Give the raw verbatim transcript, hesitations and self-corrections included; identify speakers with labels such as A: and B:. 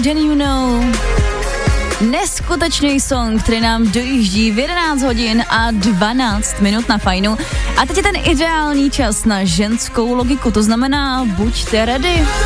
A: than you know. Neskutečný song, který nám dojíždí v jedenáct hodin a dvanáct minut na Fajnu. A teď je ten ideální čas na ženskou logiku, to znamená buďte ready.